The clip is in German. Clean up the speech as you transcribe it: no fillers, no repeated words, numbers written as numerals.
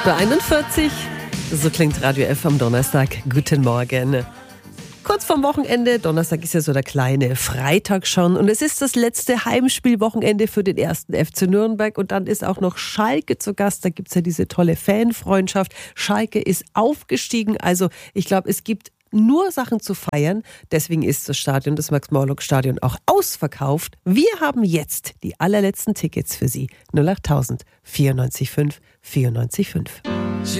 8.41 Uhr. So klingt Radio F am Donnerstag. Guten Morgen. Kurz vorm Wochenende, Donnerstag ist ja so der kleine Freitag schon und es ist das letzte Heimspielwochenende für den 1. FC Nürnberg und dann ist auch noch Schalke zu Gast, da gibt es ja diese tolle Fanfreundschaft. Schalke ist aufgestiegen, also ich glaube, es gibt nur Sachen zu feiern, deswegen ist das Stadion, das Max-Morlock-Stadion, auch ausverkauft. Wir haben jetzt die allerletzten Tickets für Sie. 08000 94 5 94 5.